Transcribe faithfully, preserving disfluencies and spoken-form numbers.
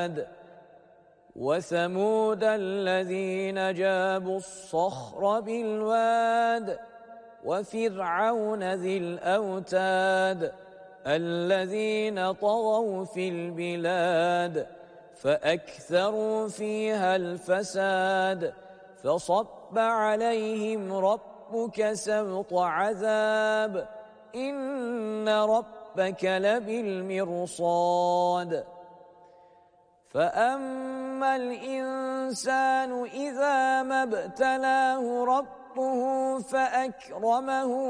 الْوَادِ وَثَمُودَ الَّذِينَ جَابُوا الصَّخْرَ بِالْوَادِ وَفِرْعَوْنَ ذِي الْأَوْتَادِ الَّذِينَ طَغَوْا فِي الْبِلَادِ فَأَكْثَرُوا فِيهَا الْفَسَادَ فَصَبَّ عَلَيْهِمْ رَبُّكَ سَوْطَ عَذَابٍ إِنَّ رَبَّكَ لَبِالْمِرْصَادِ فَأَمَّا الْإِنسَانُ إِذَا مَا ابْتَلَاهُ رَبُّهُ فَأَكْرَمَهُ